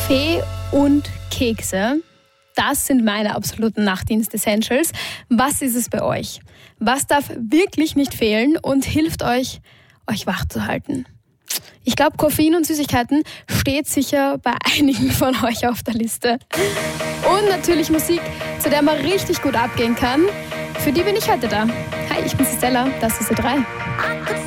Kaffee und Kekse. Das sind meine absoluten Nachtdienst-Essentials. Was ist es bei euch? Was darf wirklich nicht fehlen und hilft euch wach zu halten? Ich glaube, Koffein und Süßigkeiten steht sicher bei einigen von euch auf der Liste. Und natürlich Musik, zu der man richtig gut abgehen kann. Für die bin ich heute da. Hi, ich bin Stella, das ist C3.